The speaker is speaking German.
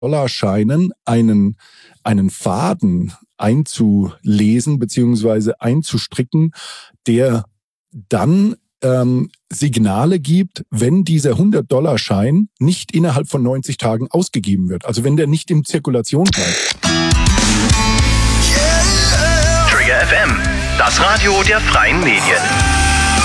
Dollarscheinen einen Faden einzulesen bzw. einzustricken, der dann Signale gibt, wenn dieser 100-Dollar-Schein nicht innerhalb von 90 Tagen ausgegeben wird. Also wenn der nicht in Zirkulation bleibt. Trigger FM, das Radio der Freien Medien.